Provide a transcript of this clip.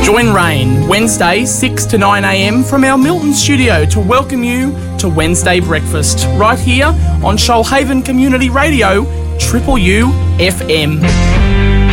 Join Rain Wednesday 6 to 9 a.m. from our Milton studio to welcome you to Wednesday Breakfast right here on Shoalhaven Community Radio, Triple U FM.